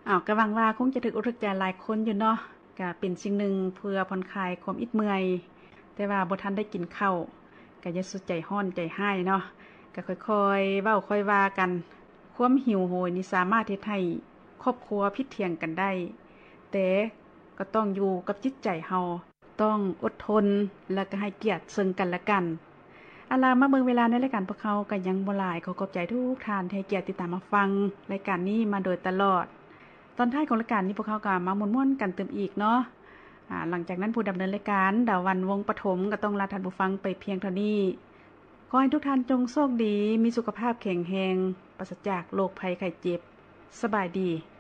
ก็หวังว่าคงจะถึกอกถึกใจหลายคนอยู่เนาะก็เป็นสิ่งหนึ่งเพื่อผ่อนคลายความอิดเมื่อยแต่ว่าบ่ทันได้กินข้าวก็อย่าสุดใจร้อนใจห้ายเนาะก็ค่อยๆเว้าค่อยว่ากันความหิวโหยนี่สามารถเฮ็ดให้ครอบครัวผิดเถียงกันได้แต่ก็ต้องอยู่กับจิตใจเฮาต้องอดทนแล้วก็ให้เกียรติซึ่งกันและกันอาล่ะมาเบิ่งเวลาในรายการพวกเขาก็ยังบ่หลายขอขอบใจทุกท่านที่ให้เกียรติติดตามมาฟังรายการนี้มาโดยตลอดตอนท้ายของรายการนี้พวกเขาก็มาม่วนๆกันเติมอีกเนาะหลังจากนั้นผู้ดำเนินรายการดาวันวงศ์ปฐมก็ต้องลาท่านผู้ฟังไปเพียงเท่านี้ขอให้ทุกท่านจงโชคดีมีสุขภาพแข็งแรงปราศจากโรคภัยไข้เจ็บสบายดี